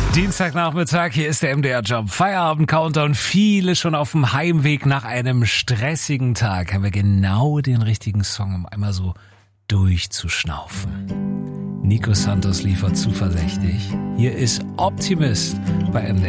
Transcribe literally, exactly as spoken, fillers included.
Dienstagnachmittag, hier ist der M D R-Job. Feierabend-Countdown. Viele schon auf dem Heimweg nach einem stressigen Tag. Haben wir genau den richtigen Song, um einmal so durchzuschnaufen. Nico Santos liefert zuversichtlich. Hier ist Optimist bei M D R.